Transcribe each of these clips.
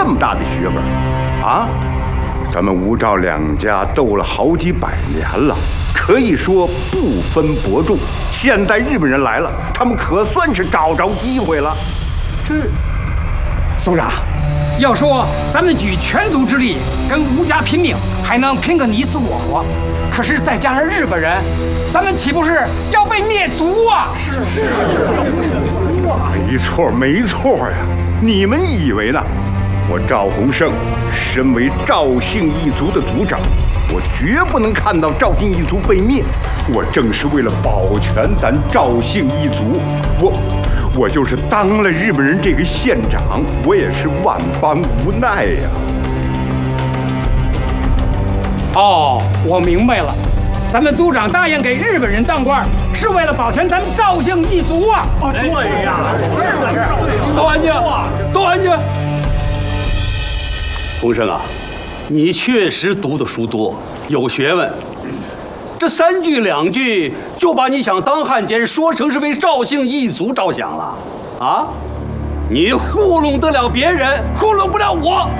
么大的血本啊！咱们吴赵两家斗了好几百年了，可以说不分伯仲。现在日本人来了，他们可算是找着机会了。 族长，要说咱们举全族之力跟吴家拼命，还能拼个你死我活。可是再加上日本人，咱们岂不是要被灭族啊？是。 没错呀！你们以为呢？我赵洪胜身为赵姓一族的族长，我绝不能看到赵姓一族被灭。我正是为了保全咱赵姓一族，我就是当了日本人这个县长，我也是万般无奈呀。 哦，我明白了，咱们族长答应给日本人当官，是为了保全咱们赵姓一族啊！ 对呀， 是不是？ 都安静，都安静。洪生啊，你确实读的书多，有学问。这3句2句就把你想当汉奸说成是为赵姓一族着想了啊！你糊弄得了别人，糊弄不了我。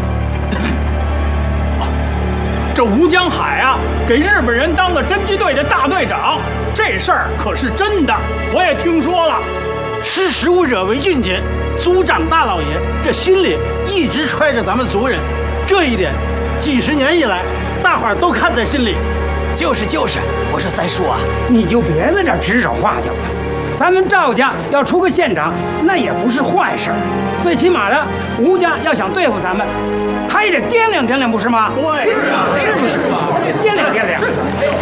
这吴江海啊，给日本人当了侦缉队的大队长，这事儿可是真的，我也听说了。 识时务者为俊杰，族长大老爷这心里一直揣着咱们族人，这一点几十年以来，大伙儿都看在心里。 就是，我说三叔啊， 你就别在这指手画脚的。咱们赵家要出个县长，那也不是坏事。最起码的，吴家要想对付咱们，他也得掂量掂量，不是吗？ 对，是啊， 是不是？掂量掂量。